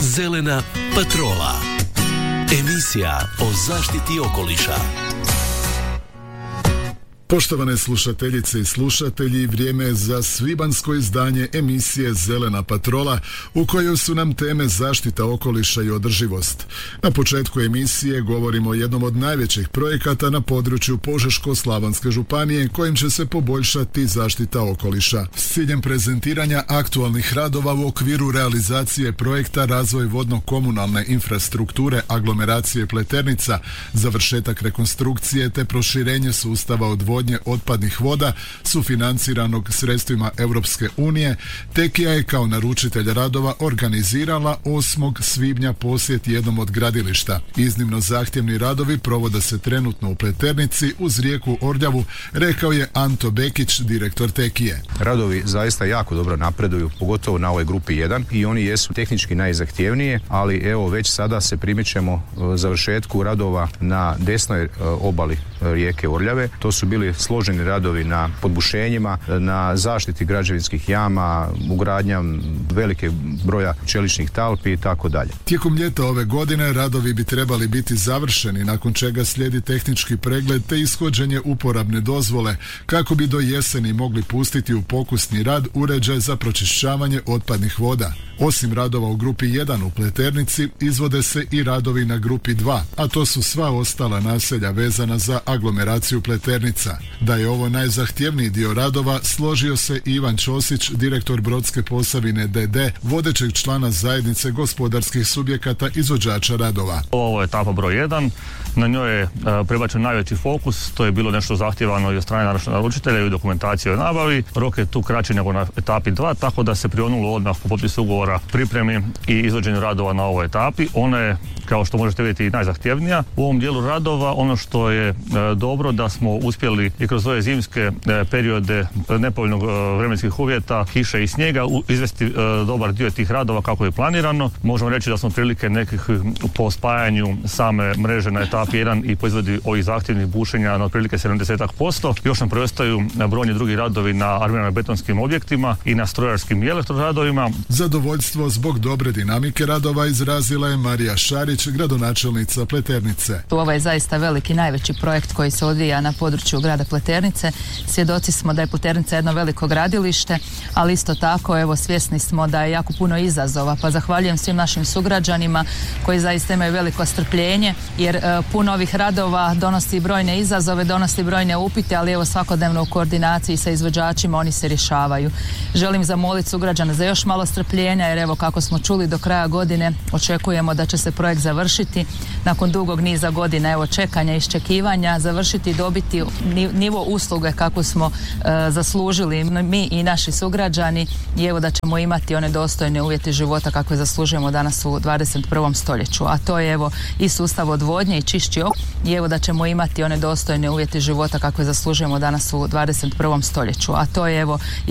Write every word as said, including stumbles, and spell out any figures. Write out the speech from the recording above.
Zelena patrola. Emisija o zaštiti okoliša. Poštovane slušateljice i slušatelji, vrijeme je za svibanjsko izdanje emisije Zelena patrola, u kojoj su nam teme zaštita okoliša i održivost. Na početku emisije govorimo o jednom od najvećih projekata na području Požeško-slavonske županije, kojim će se poboljšati zaštita okoliša. S ciljem prezentiranja aktualnih radova u okviru realizacije projekta Razvoj vodno-komunalne infrastrukture aglomeracije Pleternica, završetak rekonstrukcije te proširenje sustava odvodnje otpadnih voda sufinanciranog sredstvima Europske unije, Tekija je kao naručitelj radova organizirala osmog svibnja posjet jednom od gradilišta. Iznimno zahtjevni radovi provode se trenutno u Pleternici uz rijeku Orljavu, rekao je Anto Bekić, direktor Tekije. Radovi zaista jako dobro napreduju, pogotovo na ovoj grupi jedan, i oni jesu tehnički najzahtjevnije, ali evo već sada se primičemo završetku radova na desnoj obali rijeke Orljave. To su bili složeni radovi na podbušenjima, na zaštiti građevinskih jama, ugradnja velike broja čeličnih talpi i tako dalje. Tijekom ljeta ove godine radovi bi trebali biti završeni, nakon čega slijedi tehnički pregled te ishođenje uporabne dozvole, kako bi do jeseni mogli pustiti u pokusni rad uređaj za pročišćavanje otpadnih voda. Osim radova u grupi jedan u Pleternici, izvode se i radovi na grupi dva, a to su sva ostala naselja vezana za aglomeraciju Pleternica. Da je ovo najzahtjevniji dio radova, složio se Ivan Ćosić, direktor Brodske Posavine D D, vodećeg člana zajednice gospodarskih subjekata izvođača radova. Ovo je etapa broj jedan, na njoj je prebačen najveći fokus, to je bilo nešto zahtjevano i od strane naručitelja i dokumentacije o nabavi. Rok je tu kraći nego na etapi dva, tako da se prionulo odmah po potpisu ugovora pripremi i izvođenju radova na ovoj etapi. Ona je, kao što možete vidjeti, najzahtjevnija. U ovom dijelu radova ono što je e, dobro da smo uspjeli i kroz ove zimske e, periode nepovoljnog e, vremenskih uvjeta, kiše i snijega u, izvesti e, dobar dio tih radova kako je planirano. Možemo reći da smo prilike nekih po spajanju same mreže na etapi jedan i po izvedbi ovih zahtjevnih bušenja na otprilike sedamdeset posto. Još nam preostaju brojni drugi radovi na armirano betonskim objektima i na strojarskim i elektroradovima. Zadovoljstvo zbog dobre dinamike radova izrazila je Marija Šarić, gradonačelnica Pleternice. Ovo je zaista veliki, najveći projekt koji se odvija na području grada Pleternice. Svjedoci smo da je Pleternica jedno veliko gradilište, ali isto tako evo svjesni smo da je jako puno izazova, pa zahvaljujem svim našim sugrađanima koji zaista imaju veliko strpljenje, jer e, puno ovih radova donosi brojne izazove, donosi brojne upite, ali evo svakodnevno u koordinaciji sa izvođačima oni se rješavaju. Želim zamoliti sugrađana za još malo strpljenja, jer evo kako smo čuli do kraja godine očekujemo da će se projekt završiti nakon dugog niza godina evo čekanja i iščekivanja, završiti i dobiti nivo usluge kako smo e, zaslužili mi i naši sugrađani, i evo da ćemo imati one dostojne uvjete života kakve zaslužujemo danas u dvadeset prvom stoljeću, a to je evo i sustav odvodnje i čišći okoliš, i evo da ćemo imati one dostojne uvjete života kakve zaslužujemo danas u dvadeset prvom stoljeću, a to je evo